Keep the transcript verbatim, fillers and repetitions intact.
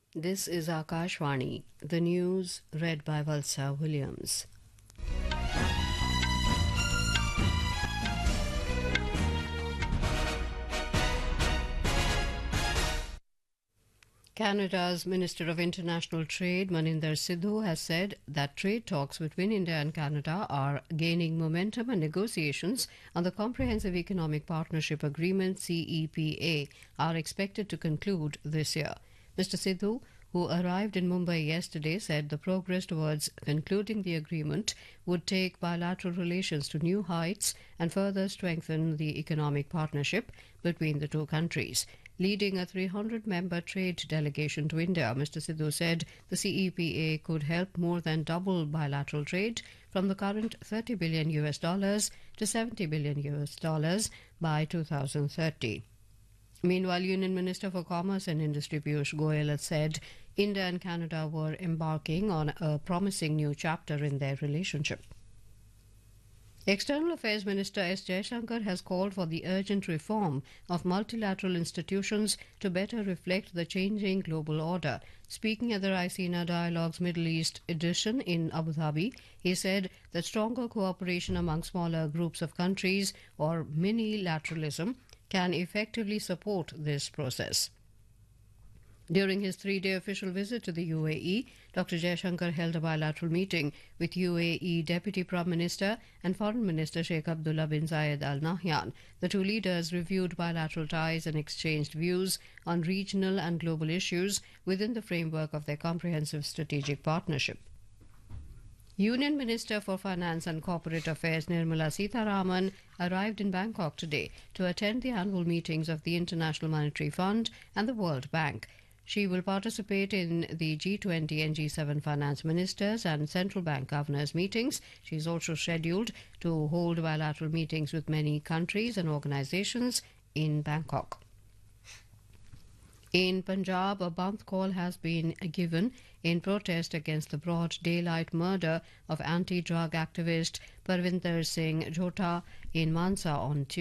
This is Akashvani, the news read by Valsa Williams. Canada's Minister of International Trade, Maninder Sidhu, has said that trade talks between India and Canada are gaining momentum and negotiations on the Comprehensive Economic Partnership Agreement C E P A are expected to conclude this year. Mister Sidhu, who arrived in Mumbai yesterday, said the progress towards concluding the agreement would take bilateral relations to new heights and further strengthen the economic partnership between the two countries. Leading a three hundred member trade delegation to India, Mister Sidhu said the C E P A could help more than double bilateral trade from the current thirty billion U S dollars to seventy billion U S dollars by two thousand thirty. Meanwhile, Union Minister for Commerce and Industry Piyush Goyal has said India and Canada were embarking on a promising new chapter in their relationship. External Affairs Minister S. Jaishankar has called for the urgent reform of multilateral institutions to better reflect the changing global order. Speaking at the Raisina Dialogues Middle East edition in Abu Dhabi, he said that stronger cooperation among smaller groups of countries, or mini-lateralism, can effectively support this process. During his three-day official visit to the U A E, Doctor Jaishankar held a bilateral meeting with U A E Deputy Prime Minister and Foreign Minister Sheikh Abdullah bin Zayed Al Nahyan. The two leaders reviewed bilateral ties and exchanged views on regional and global issues within the framework of their comprehensive strategic partnership. Union Minister for Finance and Corporate Affairs Nirmala Sitharaman arrived in Bangkok today to attend the annual meetings of the International Monetary Fund and the World Bank. She will participate in the G twenty and G seven finance ministers and central bank governors meetings. She is also scheduled to hold bilateral meetings with many countries and organizations in Bangkok. In Punjab, a bandh call has been given in protest against the broad daylight murder of anti-drug activist Parvinder Singh Jhota in Mansa on Tuesday.